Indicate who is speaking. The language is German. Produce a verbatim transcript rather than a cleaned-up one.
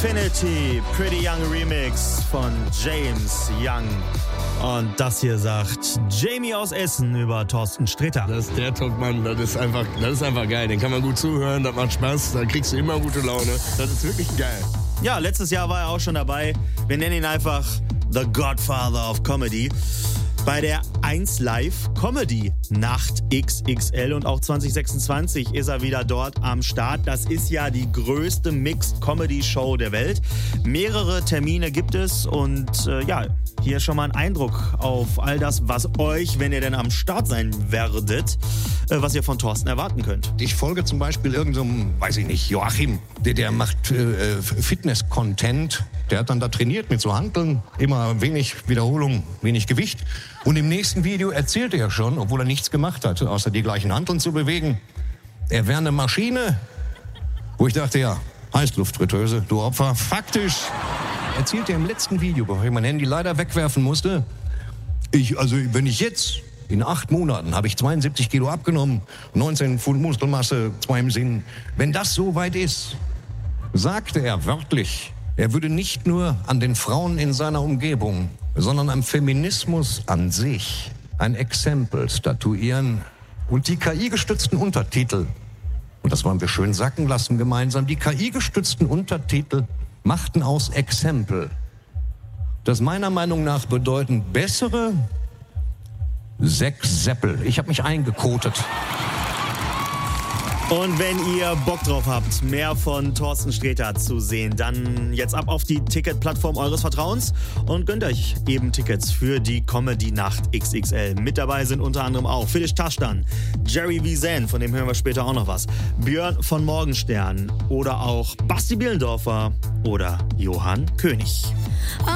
Speaker 1: Infinity, Pretty Young Remix von James Young. Und das hier sagt Jamie aus Essen über Thorsten Sträter.
Speaker 2: Das ist der Top-Mann, das ist einfach, das ist einfach geil. Den kann man gut zuhören, das macht Spaß, da kriegst du immer gute Laune. Das ist wirklich geil.
Speaker 1: Ja, letztes Jahr war er auch schon dabei. Wir nennen ihn einfach The Godfather of Comedy. Bei der eins Live Comedy Nacht X X L und auch zwanzig sechsundzwanzig ist er wieder dort am Start. Das ist ja die größte Mixed Comedy Show der Welt. Mehrere Termine gibt es und äh, ja, hier schon mal ein Eindruck auf all das, was euch, wenn ihr denn am Start sein werdet, äh, was ihr von Thorsten erwarten könnt.
Speaker 3: Ich folge zum Beispiel irgendeinem, weiß ich nicht, Joachim, der, der macht äh, Fitness-Content. Der hat dann da trainiert mit so Hanteln, immer wenig Wiederholung, wenig Gewicht. Und im nächsten Video erzählt er schon, obwohl er nichts gemacht hat, außer die gleichen Hanteln zu bewegen, er wäre eine Maschine. Wo ich dachte, ja, Heißluftfritteuse, du Opfer. Faktisch erzählt er im letzten Video, bevor ich mein Handy leider wegwerfen musste, ich, also wenn ich jetzt, in acht Monaten habe ich zweiundsiebzig Kilo abgenommen, neunzehn Pfund Muskelmasse, zwei im Sinn. Wenn das so weit ist, sagte er wörtlich, er würde nicht nur an den Frauen in seiner Umgebung, sondern am Feminismus an sich ein Exempel statuieren. Und die K I-gestützten Untertitel, und das wollen wir schön sacken lassen gemeinsam, die K I-gestützten Untertitel machten aus Exempel, das meiner Meinung nach bedeuten bessere sechs Seppel. Ich habe mich eingekotet.
Speaker 1: Und wenn ihr Bock drauf habt, mehr von Thorsten Sträter zu sehen, dann jetzt ab auf die Ticketplattform eures Vertrauens und gönnt euch eben Tickets für die Comedy-Nacht X X L. Mit dabei sind unter anderem auch Felix Taschdan, Jerry Wiesen, von dem hören wir später auch noch was, Björn von Morgenstern oder auch Basti Bielendorfer oder Johann König.